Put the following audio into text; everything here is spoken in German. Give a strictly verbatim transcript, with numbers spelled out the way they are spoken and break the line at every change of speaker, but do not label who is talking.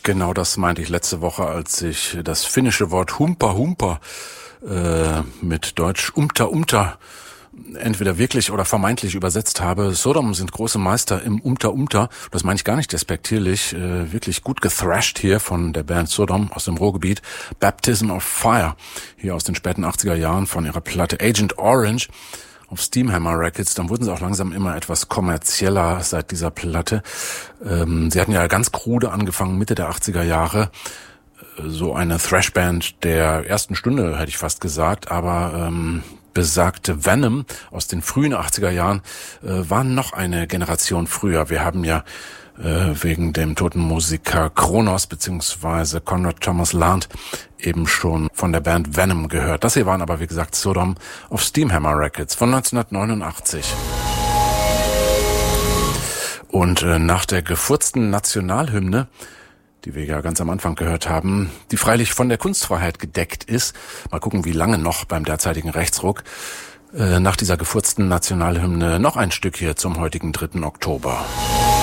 Genau das meinte ich letzte Woche, als ich das finnische Wort Humpa Humpa äh, mit Deutsch Umta Umta entweder wirklich oder vermeintlich übersetzt habe. Sodom sind große Meister im Umta Umta. Das meine ich gar nicht despektierlich. Äh, wirklich gut gethrashed hier von der Band Sodom aus dem Ruhrgebiet. Baptism of Fire, hier aus den späten achtziger Jahren von ihrer Platte Agent Orange auf Steamhammer Records. Dann wurden sie auch langsam immer etwas kommerzieller seit dieser Platte. Ähm, sie hatten ja ganz krude angefangen, Mitte der achtziger Jahre. So eine Thrashband der ersten Stunde, hätte ich fast gesagt, aber ähm, besagte Venom aus den frühen achtziger Jahren äh, waren noch eine Generation früher. Wir haben ja äh, wegen dem toten Musiker Kronos beziehungsweise Conrad Thomas Lant eben schon von der Band Venom gehört. Das hier waren aber, wie gesagt, Sodom auf Steamhammer Records von neunzehnhundertneunundachtzig. Und äh, nach der gefurzten Nationalhymne, die wir ja ganz am Anfang gehört haben, die freilich von der Kunstfreiheit gedeckt ist. Mal gucken, wie lange noch beim derzeitigen Rechtsruck. Äh, nach dieser gefurzten Nationalhymne noch ein Stück hier zum heutigen dritten Oktober.